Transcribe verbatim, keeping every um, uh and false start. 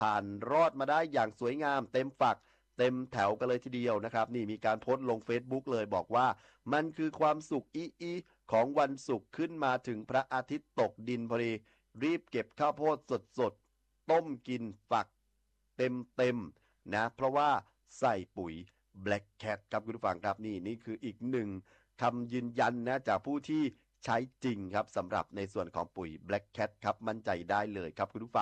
ผ่านรอดมาได้อย่างสวยงามเต็มฝักเต็มแถวกันเลยทีเดียวนะครับนี่มีการโพสต์ลง เฟซบุ๊ก เลยบอกว่ามันคือความสุขอีอีของวันศุกร์ขึ้นมาถึงพระอาทิตย์ตกดินพอดีรีบเก็บข้าวโพดสดๆต้มกินฝักเต็มๆนะเพราะว่าใส่ปุ๋ย Black Cat ครับคุณผู้ฟังครับนี่นี่คืออีกหนึ่งคำยืนยันนะจากผู้ที่ใช้จริงครับสำหรับในส่วนของปุ๋ย Black Cat ครับมั่นใจได้เลยครับคุณผู้ฟัง